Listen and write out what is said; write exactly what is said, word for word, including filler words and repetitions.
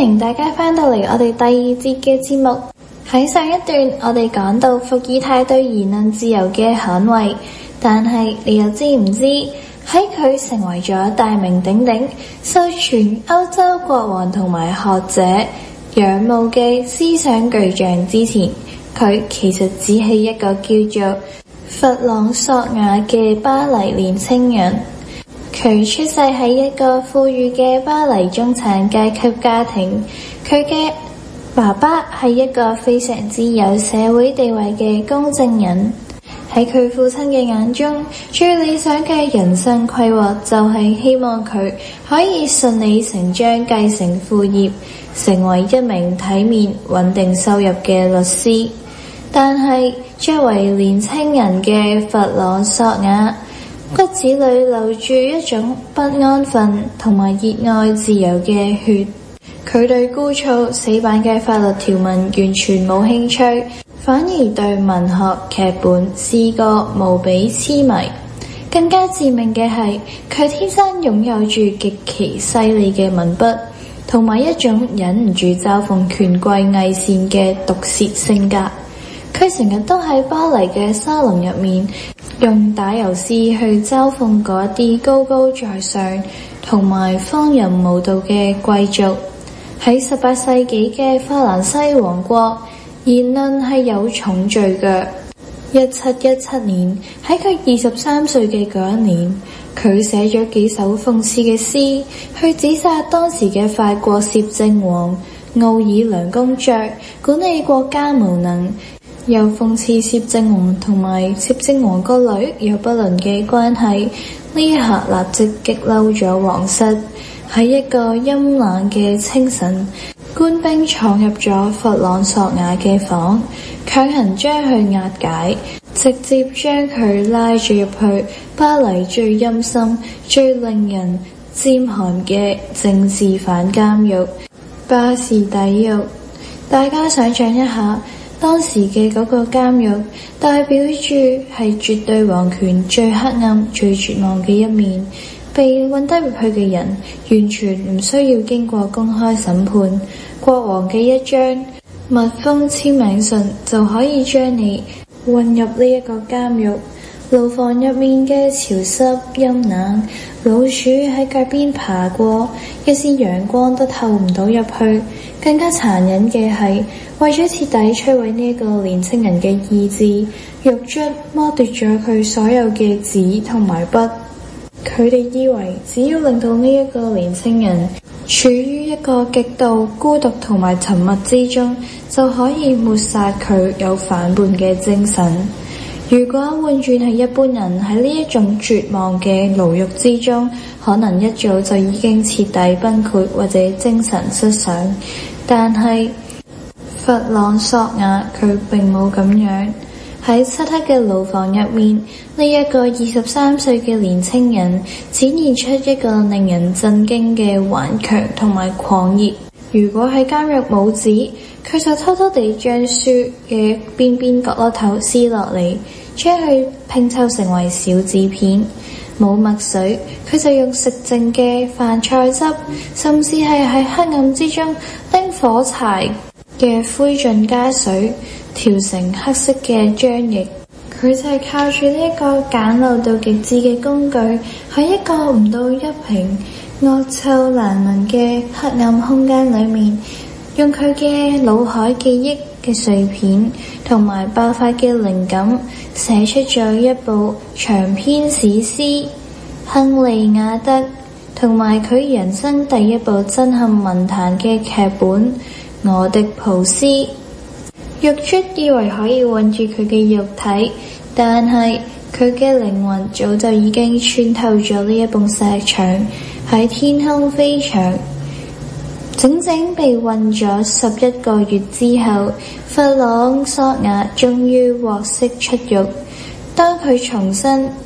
迎大家翻到嚟我哋第二節嘅節目。喺上一段我哋講到伏爾泰對言論自由嘅捍衛，但係你又知唔知喺佢成為咗大名鼎鼎、受全歐洲國王同埋學者仰慕嘅思想巨匠之前，佢其實只係一個叫做弗朗索瓦嘅巴黎年輕人。佢出世喺一個富裕嘅巴黎中產階級家庭，佢嘅爸爸係一個非常之有社會地位嘅公證人。喺佢父親嘅眼中，最理想嘅人生規劃就係希望佢可以順理成章繼承父業，成為一名體面穩定收入嘅律師。但係作為年輕人嘅弗朗索瓦，骨子裏流住一種不安分同埋熱愛自由嘅血。佢對枯燥死板嘅法律條文完全冇興趣，反而對文學、劇本、詩歌無比痴迷。更加致命嘅係，佢天生擁有住極其犀利嘅文筆，同埋一種忍唔住嘲諷權貴偽善嘅毒舌性格。佢成日都喺巴黎嘅沙龍入面，用打油詩去嘲諷嗰啲高高在上同埋荒淫無道嘅貴族。喺十八世紀嘅法蘭西王國，言論係有重罪嘅。一七一七年，喺佢二十三歲嘅嗰一年，佢寫咗幾首諷刺嘅詩，去指責當時嘅法國攝政王奧爾良公爵管理國家無能，又諷刺攝政王同埋攝政王個女有不倫嘅關係。呢一刻立即激嬲咗皇室。喺一個陰冷嘅清晨，官兵闖入咗弗朗索瓦嘅房，強行將佢押解，直接將佢拉咗入去巴黎最陰森、最令人尖寒嘅政治犯監獄巴士底獄。大家想象一下，當時嘅嗰個監獄代表住係絕對皇權最黑暗、最絕望嘅一面。被運得入去嘅人完全唔需要經過公開審判，國王嘅一張密封簽名信就可以將你運入呢一個監獄。牢房入面嘅潮濕陰冷，老鼠喺腳邊爬過，一絲陽光都透唔到入去。更加殘忍嘅係，為咗徹底摧毀呢一個年輕人嘅意志，獄卒剝奪咗佢所有嘅紙同埋筆。佢哋以為只要令到呢一個年輕人處於一個極度孤獨同埋沉默之中，就可以抹殺佢有反叛嘅精神。如果換轉係一般人喺呢一種絕望嘅牢獄之中，可能一早就已經徹底崩潰或者精神失常。但係弗朗索瓦佢並冇咁樣。喺漆黑嘅牢房入面，呢一個二十三歲嘅年輕人展現出一個令人震驚嘅頑強同埋狂熱。如果喺監獄冇紙，佢就偷偷地將書嘅邊邊角落頭撕落嚟，將佢拼湊成為小紙片。冇墨水，佢就用食剩嘅飯菜汁，甚至係喺黑暗之中拎火柴嘅灰燼加水調成黑色嘅漿液。佢就係靠住呢一個簡陋到極致嘅工具，喺一個唔到一平惡臭難聞嘅黑暗空間裏面，用佢嘅腦海記憶嘅碎片同埋爆發嘅靈感，寫出咗一部長篇史詩《亨利亞德》，同埋佢人生第一部震撼文壇嘅劇本《俄狄浦斯》。獄卒以為可以困住佢嘅肉體，但係佢嘅靈魂早就已經穿透咗呢一埲石牆，喺天空飛翔。整整被困咗十一個月之後，弗朗索瓦終於獲釋出獄。當佢重新